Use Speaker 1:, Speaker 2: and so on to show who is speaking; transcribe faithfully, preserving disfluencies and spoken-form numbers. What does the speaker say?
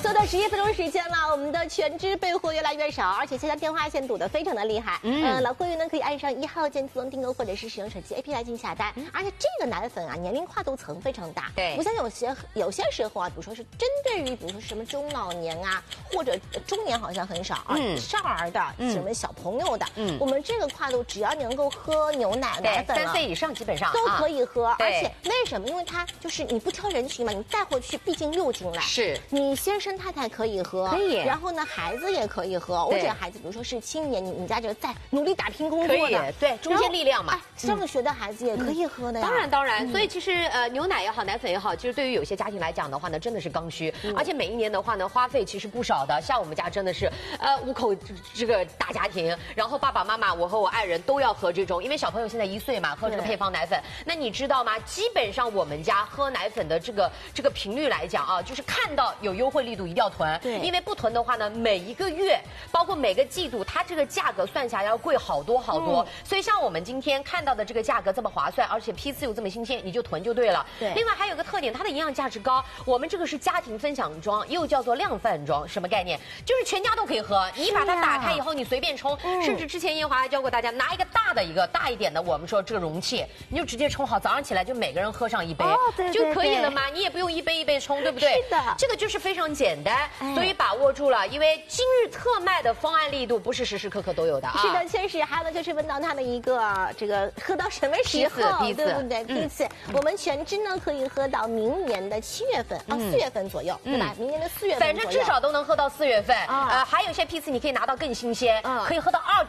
Speaker 1: 缩到十一分钟时间了，我们的全脂备货越来越少，而且现在电话线堵得非常的厉害。嗯，呃、老会员呢可以按上一号键自动订购，或者是使用手机 A P P 来进行下单。而且这个奶粉啊，年龄跨度层非常大。
Speaker 2: 对，
Speaker 1: 不像有些有些时候啊，比如说是针对于比如说什么中老年啊，或者中年好像很少啊，嗯、少儿的、什么小朋友的，嗯，我们这个跨度只要能够喝牛奶奶粉，
Speaker 2: 三岁以上基本上
Speaker 1: 都可以喝。
Speaker 2: 啊、
Speaker 1: 而且为什么？因为它就是你不挑人群嘛，你带回去毕竟六斤奶，
Speaker 2: 是
Speaker 1: 你先生太太可以喝，
Speaker 2: 可以，
Speaker 1: 然后呢，孩子也可以喝。我这个孩子，比如说是青年，你你家这在努力打拼工作的，
Speaker 2: 对，中坚力量嘛。
Speaker 1: 哎，上学的孩子也可以喝的呀。
Speaker 2: 当然当然，所以其实呃牛奶也好，奶粉也好，其实对于有些家庭来讲的话呢，真的是刚需，而且每一年的话呢，花费其实不少的。像我们家真的是呃五口这个大家庭，然后爸爸妈妈，我和我爱人都要喝这种，因为小朋友现在一岁嘛，喝这个配方奶粉。那你知道吗？基本上我们家喝奶粉的这个这个频率来讲啊，就是看到有优惠力度一定要囤，对，因为不囤的话呢，每一个月包括每个季度，它这个价格算下来要贵好多好多。嗯、所以像我们今天看到的这个价格这么划算，而且批次又这么新鲜，你就囤就对了。对。另外还有个特点，它的营养价值高。我们这个是家庭分享装，又叫做量贩装，什么概念？就是全家都可以喝。你把它打开以后，你随便冲，嗯、甚至之前烟华还教过大家，拿一个大的一个大一点的，我们说这个容器，你就直接冲好，早上起来就每个人喝上一杯，哦、对对对就可以了嘛。你也不用一杯一杯冲，对不对？
Speaker 1: 是的，
Speaker 2: 这个就是非常简单，哎、所以把握住了。因为今日特卖的方案力度不是时时刻刻都有的啊。
Speaker 1: 是的，确实，还有呢就是问到它的一个这个喝到什么时候，对不对？第一次，嗯、我们全脂呢可以喝到明年的七月份啊，四月份左右，对吧？明年的四月份，
Speaker 2: 反正至少都能喝到四月份。呃，还有一些批次你可以拿到更新鲜，可以喝到二